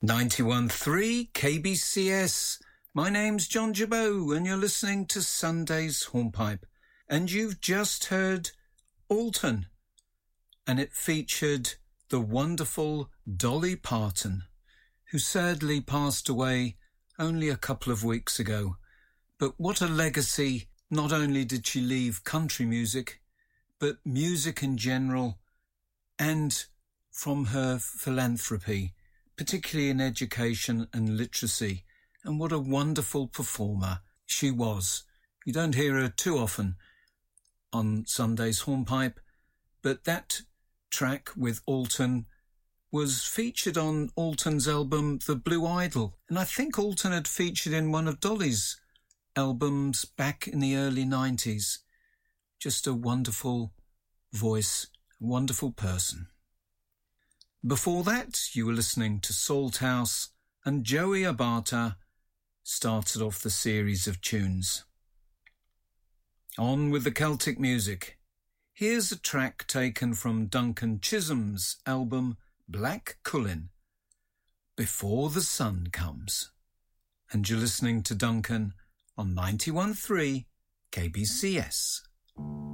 91.3 KBCS. My name's John Jabot and you're listening to Sunday's Hornpipe. And you've just heard Alton. And it featured the wonderful Dolly Parton, who sadly passed away only a couple of weeks ago. But what a legacy. Not only did she leave country music, but music in general, and from her philanthropy, particularly in education and literacy. And what a wonderful performer she was. You don't hear her too often on Sunday's Hornpipe, but that track with Alton was featured on Alton's album The Blue Idol. And I think Alton had featured in one of Dolly's albums back in the early 90s. Just a wonderful voice, a wonderful person. Before that, you were listening to Salthouse, and Joey Abata started off the series of tunes. On with the Celtic music. Here's a track taken from Duncan Chisholm's album Black Cuillin, Before the Sun Comes. And you're listening to Duncan on 91.3 KBCS.